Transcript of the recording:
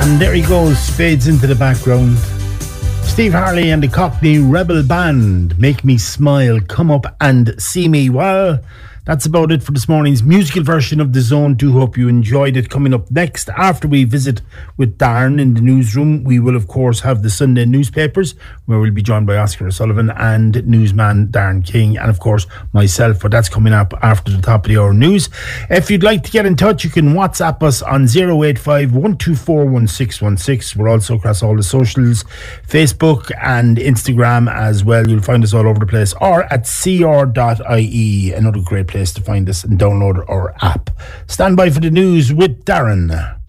And there he goes, Spades into the background. Steve Harley and the Cockney Rebel Band, Make Me Smile, Come Up and See Me. Well, that's about it for this morning's musical version of The Zone. Do hope you enjoyed it. Coming up next, after we visit with Darren in the newsroom, we will of course have the Sunday newspapers, where we'll be joined by Oscar O'Sullivan and newsman Darren King, and of course myself, but that's coming up after the top of the hour news. If you'd like to get in touch, you can WhatsApp us on 085 124 1616. We're also across all the socials, Facebook and Instagram as well. You'll find us all over the place, or at cr.ie, another great place to find us and download our app. Stand by for the news with Darren.